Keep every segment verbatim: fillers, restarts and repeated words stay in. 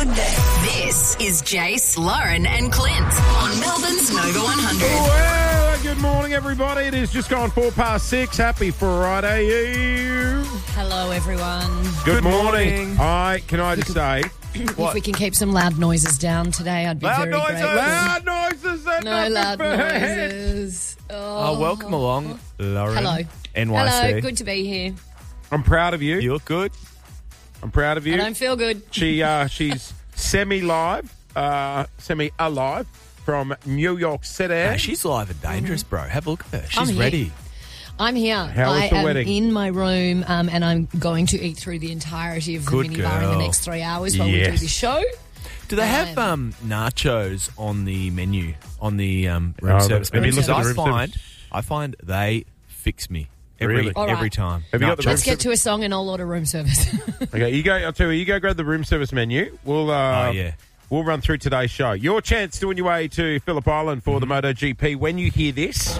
Monday. This is Jace, Lauren and Clint on Melbourne's Nova one hundred. Well, good morning, everybody. It is just gone four past six. Happy Friday. Hello, everyone. Good, Good morning. morning. I Can I just say, If we can keep some loud noises down today, I'd be Loud very noises! grateful. loud noises and No loud noises. Oh. Oh, welcome along, Lauren. Hello. N Y C. Hello, good to be here. I'm proud of you. You look good. I'm proud of you. I don't feel good. She uh, she's semi-live, uh, semi-alive from New York City. Hey, she's live and dangerous, bro. Have a look at her. She's I'm here. ready. I'm here. How was I the am wedding? in my room, um, and I'm going to eat through the entirety of the Good minibar in the girl. next three hours while we Yes. do the show. Do they have Um, um, nachos on the menu, on the um, room Oh, service have you menu? looked at I the room find, service? I find they fix me every Really? All every right. time. Have you got the Nachos. Let's get to a song and I'll order room service. Okay, you go. I'll tell you. You go grab the room service menu. We'll. Uh, Oh, yeah. We'll run through today's show. Your chance to win your way to Phillip Island for the MotoGP. When you hear this,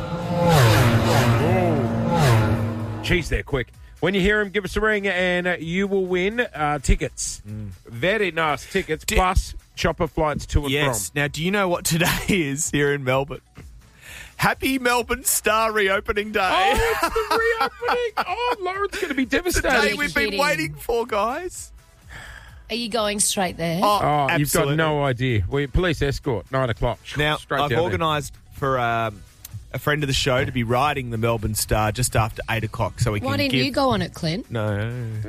oh, geez, they're quick. When you hear him, give us a ring, and uh, you will win uh, tickets. Very nice tickets, Di- plus chopper flights to and Yes. from. Now, do you know what today is here in Melbourne? Happy Melbourne Star reopening day. Oh, it's the reopening. Oh, Lauren's going to be the devastated. day You're we've been kidding. waiting for, guys. Are you going straight there? Oh, Oh, you've got absolutely. no idea. We police escort, nine o'clock. Now, Straight I've down there. organised for um, a friend of the show to be riding the Melbourne Star just after eight o'clock so we Why can didn't give... you go on it, Clint? No.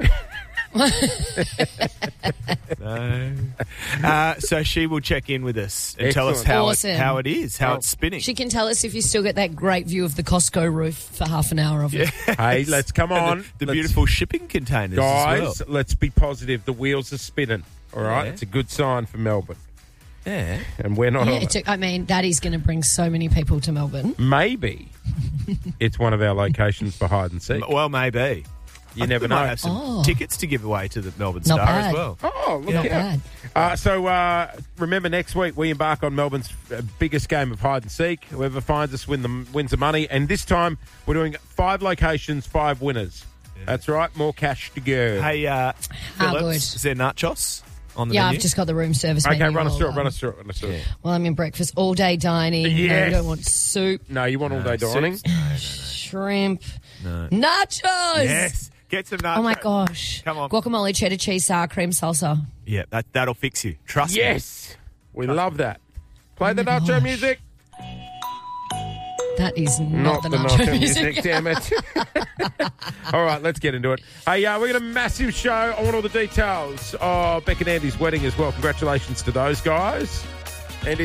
no. Uh, so she will check in with us and tell us Excellent. how, Awesome. it, how it is, how Oh. it's spinning. She can tell us if you still get that great view of the Costco roof for half an hour of it. Hey, let's come And on. The, the Let's- beautiful shipping containers Guys, as well. let's be positive. The wheels are spinning. All right? Yeah. It's a good sign for Melbourne. Yeah. And we're not Yeah, on it it. took, I mean, that is going to bring so many people to Melbourne. Maybe it's one of our locations for hide and seek. Well, maybe. You I think never we know. might have some Oh. tickets to give away to the Melbourne Not Star bad. as well. Oh, look Not out. bad. Uh, so uh, remember, next week we embark on Melbourne's uh, biggest game of hide and seek. Whoever finds us win the, wins the money. And this time we're doing five locations, five winners. That's right. More cash to go. Hey, uh, How Phillips, good. is there nachos on the Yeah, menu? I've just got the room service Okay, menu. run us I'll, through it. Run um, us through it. Run us through it. Well, I'm in breakfast all day dining. No, Yes. I don't want soup, No, you want all day No, dining? six? No, no, no. shrimp, No. nachos. Yes. Get some nachos. Oh my gosh. Come on. Guacamole, cheddar cheese, sour cream, salsa. Yeah, that, that'll fix you. Trust me. Yes. We love that. Play the my nacho gosh. music. That is not, Not the the nacho, nacho music. music, damn it. All right, let's get into it. Hey, uh, we've got a massive show. I want all the details of Beck and Andy's wedding as well. Congratulations to those guys.